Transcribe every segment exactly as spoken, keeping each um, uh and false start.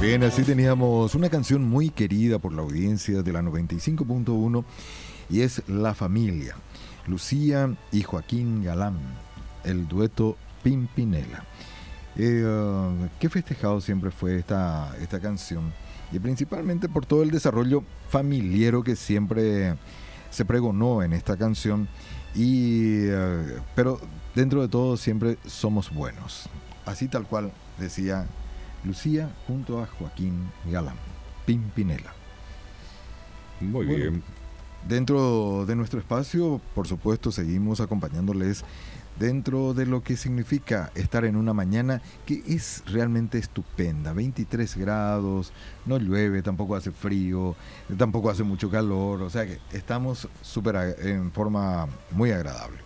Bien, así teníamos una canción muy querida por la audiencia de la noventa y cinco punto uno y es La Familia, Lucía y Joaquín Galán, el dueto Pimpinela. Eh, uh, qué festejado siempre fue esta, esta canción, y principalmente por todo el desarrollo familiero que siempre se pregonó en esta canción, y, uh, pero dentro de todo siempre somos buenos, así tal cual decía Lucía junto a Joaquín Galán, Pimpinela. Muy bueno, bien. Dentro de nuestro espacio, por supuesto, seguimos acompañándoles dentro de lo que significa estar en una mañana que es realmente estupenda. veintitrés grados, no llueve, tampoco hace frío, tampoco hace mucho calor, o sea que estamos súper en forma muy agradable.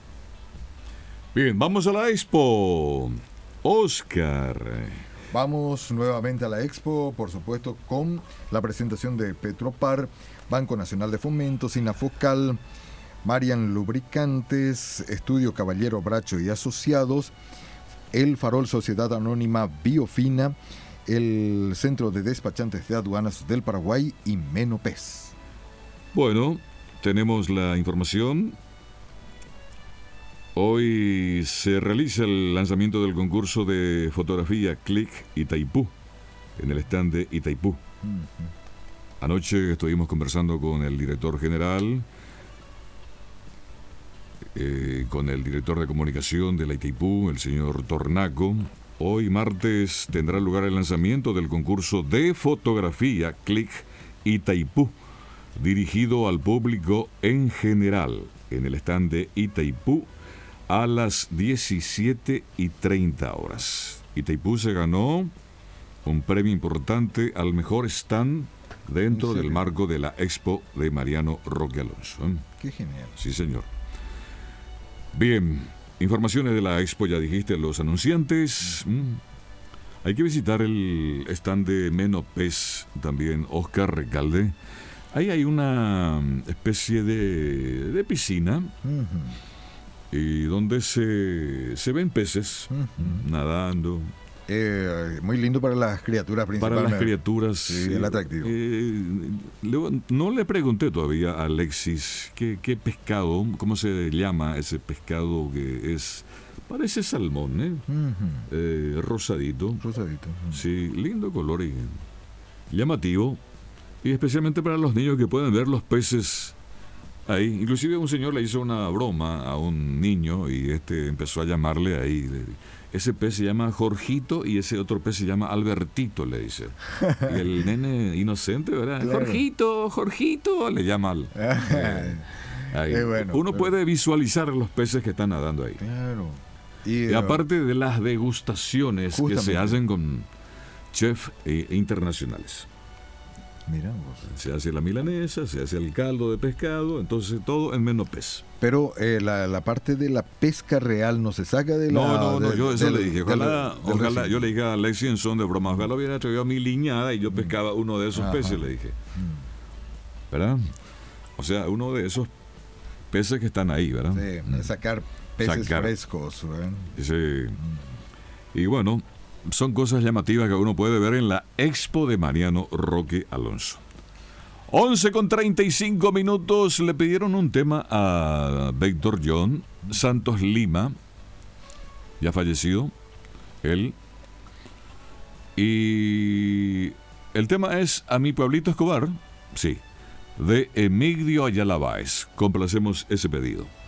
Bien, vamos a la expo. Oscar. Vamos nuevamente a la expo, por supuesto, con la presentación de Petropar, Banco Nacional de Fomento, Sinafocal, Marian Lubricantes, Estudio Caballero Bracho y Asociados, El Farol Sociedad Anónima Biofina, el Centro de Despachantes de Aduanas del Paraguay y Menopes. Bueno, tenemos la información. Hoy se realiza el lanzamiento del concurso de fotografía Click Itaipú, en el stand de Itaipú. Uh-huh. Anoche estuvimos conversando con el director general, eh, con el director de comunicación de la Itaipú, el señor Tornaco. Hoy martes tendrá lugar el lanzamiento del concurso de fotografía Click Itaipú, dirigido al público en general, en el stand de Itaipú, a las diecisiete y treinta horas. Itaipú se ganó un premio importante al mejor stand dentro del marco de la expo de Mariano Roque Alonso. Qué genial. Sí, señor. Bien, informaciones de la expo, ya dijiste, los anunciantes. Mm. Hay que visitar el stand de Menopes, también Oscar Recalde. Ahí hay una especie de, de piscina. Uh-huh. Y donde se, se ven peces uh-huh. nadando. Eh, muy lindo para las criaturas principalmente. Para las criaturas. Sí, el atractivo. Eh, le, no le pregunté todavía a Alexis qué, qué pescado, cómo se llama ese pescado que es, parece salmón, ¿eh? Uh-huh. eh rosadito. Rosadito. Uh-huh. Sí, lindo color y llamativo. Y especialmente para los niños que pueden ver los peces ahí. Inclusive un señor le hizo una broma a un niño y este empezó a llamarle ahí. Ese pez se llama Jorgito y ese otro pez se llama Albertito, le dice. Y el nene inocente, ¿verdad? Claro. Jorgito, Jorgito, le llama al... eh, ahí. Bueno, Uno pero... puede visualizar los peces que están nadando ahí. Claro. Y, y aparte de las degustaciones justamente que se hacen con chefs eh, internacionales. Mira vos. Se hace la milanesa, se hace el caldo de pescado, entonces todo en Menopes. Pero eh, la, la parte de la pesca real no se saca de la... No, no, no, de, yo eso de, le dije. Ojalá, de, de, ojalá yo le dije a Alexis en son de broma, ojalá hubiera traído a mi liñada y yo pescaba mm. uno de esos Ajá. peces, le dije. Mm. ¿Verdad? O sea, uno de esos peces que están ahí, ¿verdad? Sí, mm. sacar peces sacar. frescos. ¿verdad? Sí. Mm. Y bueno... son cosas llamativas que uno puede ver en la expo de Mariano Roque Alonso. once con treinta y cinco minutos. Le pidieron un tema a Víctor John Santos Lima, ya fallecido, él. Y el tema es A mi pueblito Escobar, sí, de Emigdio Ayala Báez. Complacemos ese pedido.